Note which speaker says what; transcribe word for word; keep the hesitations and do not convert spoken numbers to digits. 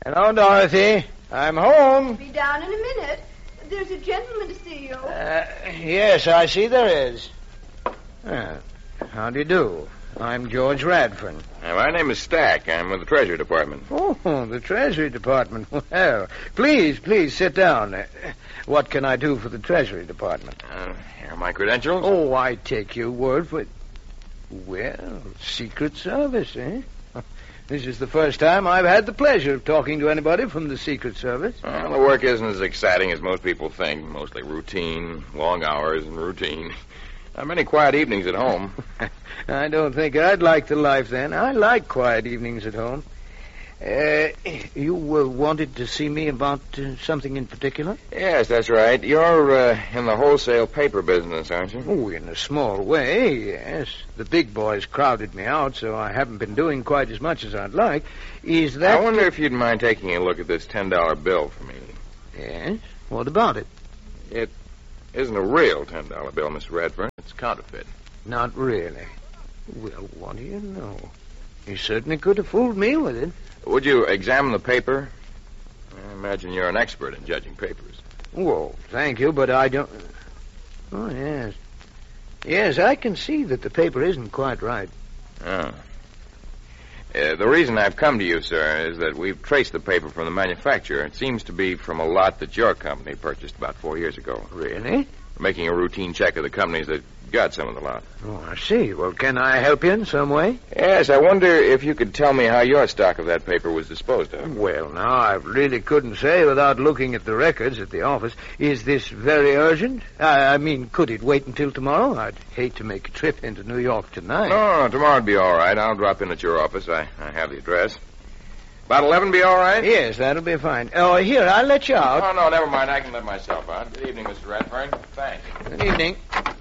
Speaker 1: Hello, Dorothy. I'm home.
Speaker 2: Be down in a minute. There's a gentleman to see you.
Speaker 1: Uh, yes, I see there is. Uh, how do you do? I'm George Radford.
Speaker 3: Uh, my name is Stack. I'm with the Treasury Department.
Speaker 1: Oh, the Treasury Department. Well, please, please sit down. Uh, what can I do for the Treasury Department?
Speaker 3: Uh, here are my credentials.
Speaker 1: Oh, I take your word for it. Well, Secret Service, eh? This is the first time I've had the pleasure of talking to anybody from the Secret Service.
Speaker 3: Well, the work isn't as exciting as most people think. Mostly routine, long hours and routine. Not many quiet evenings at home.
Speaker 1: I don't think I'd like the life then. I like quiet evenings at home. Uh, you uh, wanted to see me about uh, something in particular?
Speaker 3: Yes, that's right. You're uh, in the wholesale paper business, aren't you?
Speaker 1: Oh, in a small way, yes. The big boys crowded me out, so I haven't been doing quite as much as I'd like. Is that...
Speaker 3: I wonder if you'd mind taking a look at this ten dollar bill for me.
Speaker 1: Yes? What about it?
Speaker 3: It isn't a real ten dollar bill, Mister Radford. It's counterfeit.
Speaker 1: Not really. Well, what do you know? You certainly could have fooled me with it.
Speaker 3: Would you examine the paper? I imagine you're an expert in judging papers.
Speaker 1: Well, thank you, but I don't... Oh, yes. Yes, I can see that the paper isn't quite right.
Speaker 3: Oh. Uh, the reason I've come to you, sir, is that we've traced the paper from the manufacturer. It seems to be from a lot that your company purchased about four years ago.
Speaker 1: Really?
Speaker 3: We're making a routine check of the companies that got some of the lot.
Speaker 1: Oh, I see. Well, can I help you in some way?
Speaker 3: Yes, I wonder if you could tell me how your stock of that paper was disposed of.
Speaker 1: Well, now, I really couldn't say without looking at the records at the office. Is this very urgent? I, I mean, could it wait until tomorrow? I'd hate to make a trip into New York tonight.
Speaker 3: No, no, tomorrow'd be all right. I'll drop in at your office. I, I have the address. About eleven be all right?
Speaker 1: Yes, that'll be fine. Oh, here, I'll let you out.
Speaker 3: Oh, no, never mind. I can let myself out. Good evening, Mister Radford. Thanks.
Speaker 1: Good evening.